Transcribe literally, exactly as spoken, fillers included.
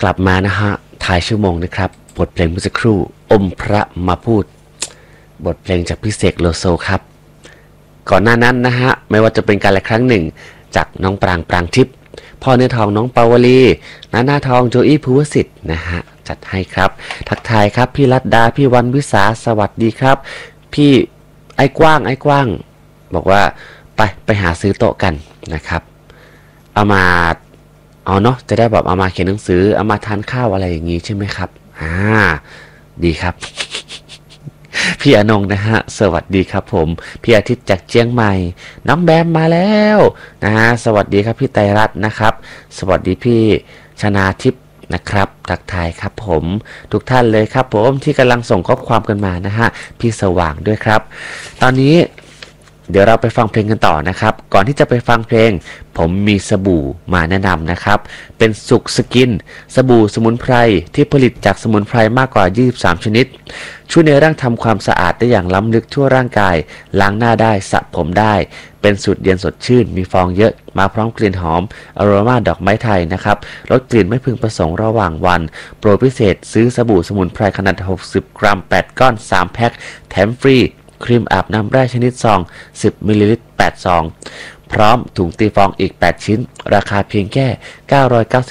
กลับมานะฮะท้ายชั่วโมงนะครับบทเพลงเมื่อสักครู่อมพระมาพูดบทเพลงจากพี่เสกโลโซครับก่อนหน้านั้นนะฮะไม่ว่าจะเป็นการละครั้งหนึ่งจากน้องปรางปรางทิพย์พ่อเนื้อทองน้องปาวลีนาหน้าทองโจอี้ภูวสิทธิ์นะฮะจัดให้ครับทักทายครับพี่รัตดาพี่วันวิสาสวัสดีครับพี่ไอ้กว้างไอ้กว้างบอกว่าไปไปหาซื้อโต๊ะกันนะครับเอามาเอาเนาะจะได้แบบเอามาเขียนหนังสือเอามาทานข้าวอะไรอย่างงี้ใช่ไหมครับอ่าดีครับ พี่อนงนะฮะสวัสดีครับผมพี่อาทิตย์จากเชียงใหม่น้องแบมมาแล้วนะฮะสวัสดีครับพี่ไตรรัตน์นะครับสวัสดีพี่ชนาทิพย์นะครับทักทายครับผมทุกท่านเลยครับผมที่กำลังส่งข้อความกันมานะฮะพี่สว่างด้วยครับตอนนี้เดี๋ยวเราไปฟังเพลงกันต่อนะครับก่อนที่จะไปฟังเพลงผมมีสบู่มาแนะนำนะครับเป็นสุขสกินสบู่สมุนไพรที่ผลิตจากสมุนไพรมากกว่ายี่สิบสามชนิดช่วยในร่างทำความสะอาดได้อย่างล้ำลึกทั่วร่างกายล้างหน้าได้สระผมได้เป็นสูตรเย็นสดชื่นมีฟองเยอะมาพร้อมกลิ่นหอมอโรมาดอกไม้ไทยนะครับลดกลิ่นไม่พึงประสงค์ระหว่างวันโปรพิเศษซื้อสบู่สมุนไพรขนาดหกสิบกรัมแปดก้อนสามแพ็คแถมฟรีครีมอาบน้ำแร่ชนิดซองสิบมิลลิลิตรแปดซองพร้อมถุงตีฟองอีกแปดชิ้นราคาเพียงแค่เก้าร้อยเก้าสิบ